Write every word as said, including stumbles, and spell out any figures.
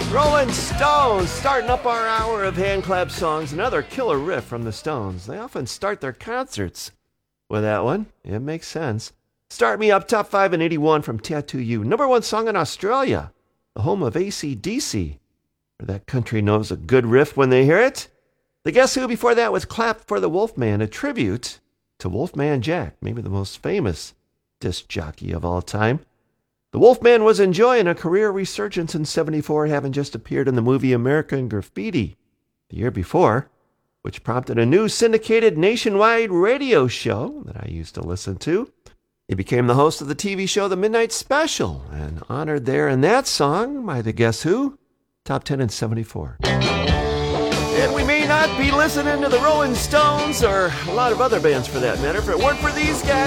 Rolling Stones, starting up our hour of hand clap songs. Another killer riff from the Stones. They often start their concerts with that one. It makes sense. Start Me Up, top five in eighty-one from Tattoo You. Number one song in Australia, the home of A C D C. That country knows a good riff when they hear it. The Guess Who before that was Clap for the Wolfman, a tribute to Wolfman Jack, maybe the most famous disc jockey of all time. The Wolfman was enjoying a career resurgence in seventy-four, having just appeared in the movie American Graffiti the year before, which prompted a new syndicated nationwide radio show that I used to listen to. He became the host of the T V show The Midnight Special, and honored there in that song by the Guess Who, top ten in seventy-four. And we may not be listening to the Rolling Stones, or a lot of other bands for that matter, if it weren't for these guys.